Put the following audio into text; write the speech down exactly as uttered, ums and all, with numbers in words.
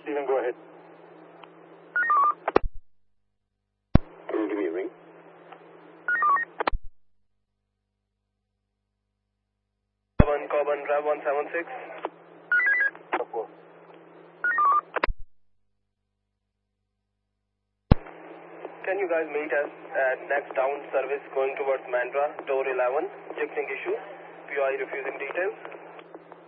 Stephen, go ahead. Can you give me a ring? Corbin, Corbin, Drive one seven six. Can you guys meet us at next down service going towards Mandra, door eleven, checking issue, P O I refusing details?